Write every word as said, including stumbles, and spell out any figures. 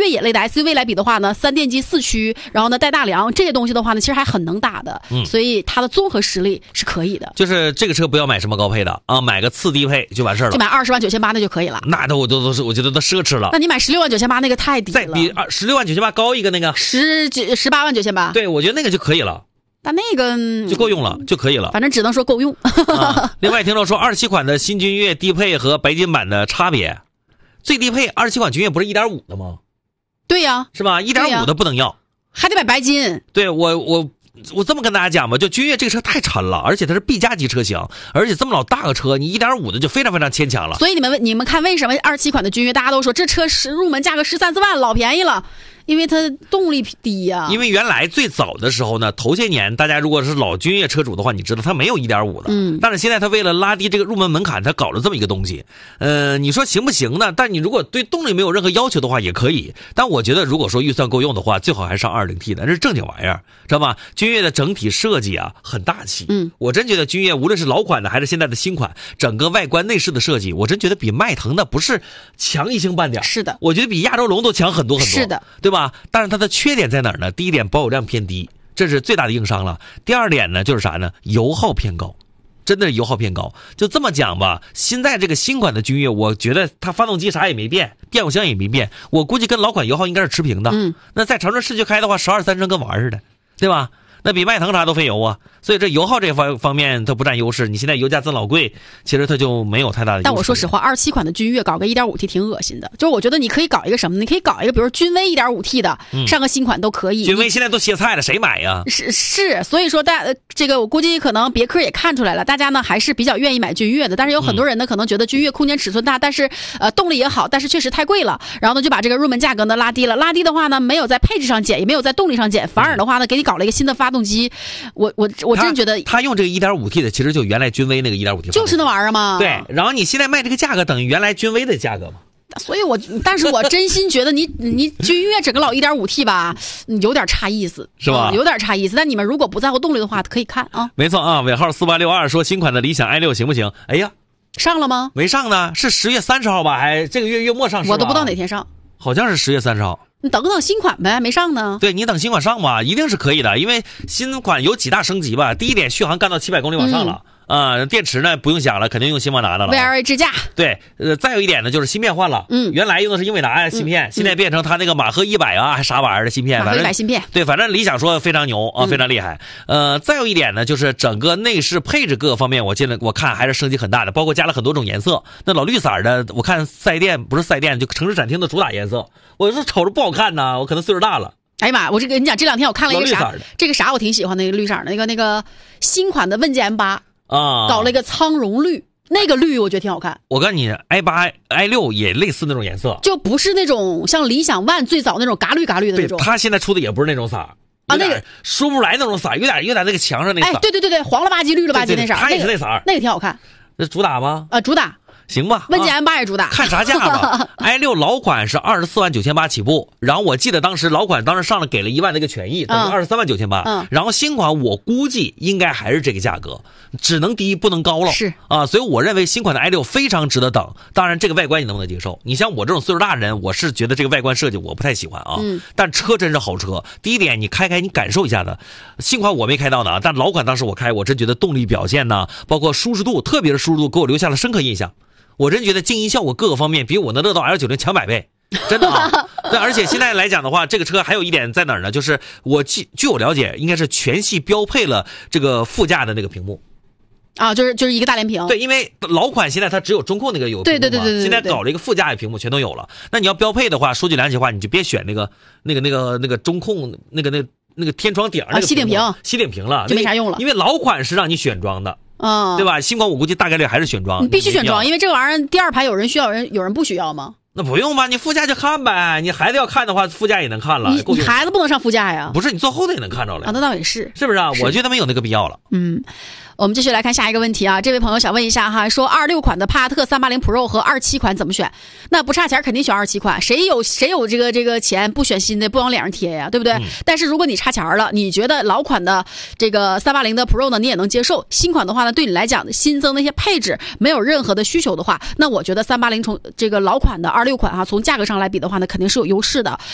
越野类的 S U V 来比的话呢，三电机四驱，然后呢带大梁这些东西的话呢，其实还很能打的，嗯，所以它的综合实力是可以的。 就是这个车不要买什么高配的啊，买个次低配就完事儿了， 就买二十万九千八那就可以了。 那都我都都是我觉得都奢侈了。 那你买十六万九千八那个太低了， 再比二十六万九千八高一个那个十九十八万九千八， 对，我觉得那个就可以了。 那那个就够用了，就可以了。 反正只能说够用。 啊、另外，听到说二十七款的新君越低配和白金版的差别，最低配二十七款君越不是 一点五 的吗？ 对呀、啊， 是吧 ？一点五 的不能要， 还得买白金。 对我我。我这么跟大家讲吧，就君越这个车太沉了，而且它是 B 加级车型，而且这么老大个车，你 一点五 的就非常非常牵强了。 所以你们你们看，为什么二十七款的君越大家都说这车是入门价格十三四万，老便宜了？因为它动力低呀、啊。 因为原来最早的时候呢，头些年大家如果是老君越车主的话，你知道它没有 一点五 的。嗯。但是现在它为了拉低这个入门门槛，它搞了这么一个东西。呃，你说行不行呢？但你如果对动力没有任何要求的话，也可以。但我觉得如果说预算够用的话，最好还上 二点零 T 的，那是正经玩意儿，知道吧？君越的整体设计啊很大气。嗯。我真觉得君越无论是老款的还是现在的新款，整个外观内饰的设计，我真觉得比迈腾的不是强一星半点。 是的。 我觉得比亚洲龙都强很多很多。 是的。 对吧？但是它的缺点在哪儿呢？第一点，保有量偏低，这是最大的硬伤了。第二点呢，就是啥呢？油耗偏高，真的是油耗偏高。就这么讲吧，现在这个新款的君越，我觉得它发动机啥也没变，变速箱也没变，我估计跟老款油耗应该是持平的。嗯，那在长春市区开的话，十二三升跟玩儿似的，对吧？那比迈腾啥都费油啊，所以这油耗这方方面它不占优势。你现在油价这老贵，其实它就没有太大的优势。 但我说实话，二十七款的君越搞个 一点五 T 挺恶心的。就是我觉得你可以搞一个什么？你可以搞一个，比如君威 一点五 T 的，嗯、上个新款都可以。 君威现在都歇菜了，谁买呀？ 是是，所以说大这个我估计可能别克也看出来了，大家呢还是比较愿意买君越的。但是有很多人呢、嗯、可能觉得君越空间尺寸大，但是呃动力也好，但是确实太贵了。然后呢就把这个入门价格呢拉低了，拉低的话呢没有在配置上减，也没有在动力上减，反而的话呢给你搞了一个新的发动机。我我我真觉得他, 他用这个 一点五 T 的，其实就原来君威那个 一点五 T， 就是那玩意儿嘛。 对，然后你现在卖这个价格等于原来君威的价格嘛。 所以我，但是我真心觉得你你君越整个老 一点五 T 吧，有点差意思， 是吧？ 有点差意思。但你们如果不在乎动力的话，可以看啊。 没错啊，尾号四八六二说新款的理想 i 六行不行？哎呀， 上了吗？ 没上呢，是十月三十号吧？还这个月月末上市？ 我都不知道哪天上， 好像是十月三十号。 你等等新款呗，没上呢。 对，你等新款上吧，一定是可以的，因为新款有几大升级吧。第一点，续航干到七百公里往上了。嗯啊、呃，电池呢不用想了，肯定用新马达的了。 V R A 支架。对， 呃，再有一点呢，就是芯片换了。嗯，原来用的是英伟达芯片，嗯、现在变成它那个马赫一百啊，还啥玩意儿的芯片。 马赫一百芯片。 对，反正理想说非常牛啊，非常厉害。嗯、呃，再有一点呢，就是整个内饰配置各个方面，我记得我看还是升级很大的，包括加了很多种颜色。那老绿色的，我看四 S 店不是四 S 店，就城市展厅的主打颜色，我是瞅着不好看呢，我可能岁数大了。 哎呀妈！我这个你讲，这两天我看了一个啥，这个啥我挺喜欢的，那个绿色的，那个那个新款的问界 M 八。啊，搞了一个苍绒绿，那个绿我觉得挺好看。 我告诉你 ，i 八 i 六也类似那种颜色， 就不是那种像理想 ONE 最早那种嘎绿嘎绿的那种。 它现在出的也不是那种色啊，那个说不出来那种色，有点有点那个墙上那个色。 哎，对对对对，黄了吧唧绿了吧唧那色， 它也是那色， 那个挺好看。 那主打吗？ 啊，主打。 行吧， 问界 M 八也主打， 看啥价吧。i 六老款是二十四万九千八起步，然后我记得当时老款当时上了给了一万那个权益，等于二十三万九千八。嗯，然后新款我估计应该还是这个价格，只能低不能高了。 是啊，所以我认为新款的 i 六非常值得等。当然，这个外观你能不能接受？你像我这种岁数大的人，我是觉得这个外观设计我不太喜欢啊。嗯，但车真是好车。第一点，你开开你感受一下子。新款我没开到呢，但老款当时我开，我真觉得动力表现呢，包括舒适度，特别是舒适度给我留下了深刻印象。我真觉得静音效果各个方面比我的乐道 L 九十 强百倍，真的啊！对，而且现在来讲的话，这个车还有一点在哪儿呢？就是我据据我了解，应该是全系标配了这个副驾的那个屏幕。 啊，就是就是一个大连屏。 对，因为老款现在它只有中控那个有屏幕嘛， 对对对 对, 对, 对, 对， 现在搞了一个副驾的屏幕，全都有了。那你要标配的话，说句良心话，你就别选那个那个那个那个中控那个那个那个天窗顶那个吸顶屏， 吸顶屏了， 就没啥用了。 因为老款是让你选装的。 嗯， 对吧？新款我估计大概率还是选装， 你必须选装，因为这个玩意儿第二排有人需要，有人有人不需要吗？ 那不用吧，你副驾就看呗。你孩子要看的话，副驾也能看了。 你, 你孩子不能上副驾呀？ 不是，你坐后头也能看着了。 啊，那倒也是， 是不是啊？是我觉得没有那个必要了。 嗯。我们继续来看下一个问题啊，这位朋友想问一下哈，说二十六款的帕萨特三八零 Pro 和二十七款怎么选？那不差钱肯定选二十七款，谁有谁有这个这个钱不选新的，不往脸上贴呀，对不对？嗯、但是如果你差钱了，你觉得老款的这个三八零的 Pro 呢，你也能接受，新款的话呢，对你来讲新增那些配置没有任何的需求的话，那我觉得三八零从这个老款的二十六款哈，从价格上来比的话呢，肯定是有优势的。